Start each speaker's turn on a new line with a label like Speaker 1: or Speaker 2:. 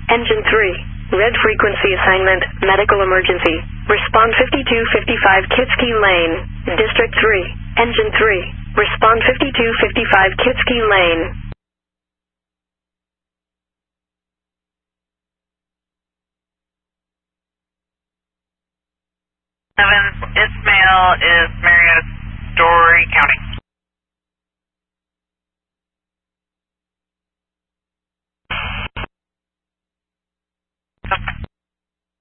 Speaker 1: Engine 3. Red frequency assignment, medical emergency. Respond 5255 Kitsky Lane, District 3. Engine 3. Respond 5255 Kitsky Lane.
Speaker 2: 7 Ismail is Marietta Story County.